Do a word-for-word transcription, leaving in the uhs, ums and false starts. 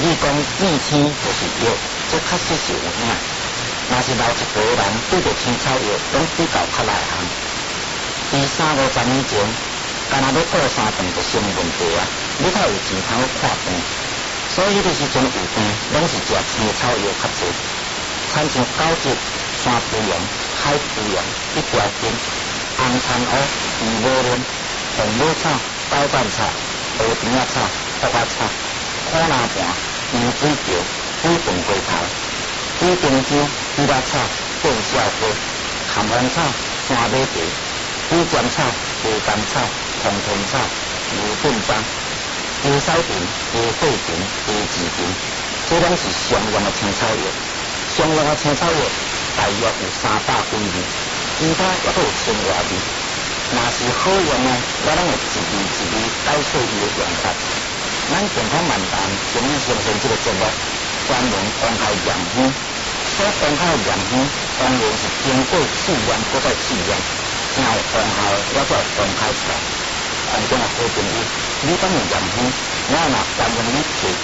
你讲变天就是药，这确实是有影。若是老一辈人对着青草药，拢比较较内行。伫三五十年前，干那要过三顿就成问题啊！你较有钱通去看病，所以迄个时阵有病，拢是食青草药较济。参像九节、山葡萄、海葡萄、一条根、红蚕乌、鱼尾莲、红尾草、豆瓣草、河边仔草、竹仔草、苦兰盘、牛水桥、虎盾龟头、水丁姜、枇杷草、见笑花、含风草、山马茶、虎尖草、鸡肝草、红豚草、牛粪樟、牛梢藤、牛血藤、鸡子藤，这拢是常用的青草药。常用的青草药大约有三百几味，其他也都有千外味。若是好用的，我拢会一味一味解说伊的用法。咱健康漫谈中医先生这个节目，专门公开验耳，所公开的验耳当然是经过试验，搁再试验，若有功效，我才会公开出来。观众啊，好朋友，你讲的验耳，我若担任你提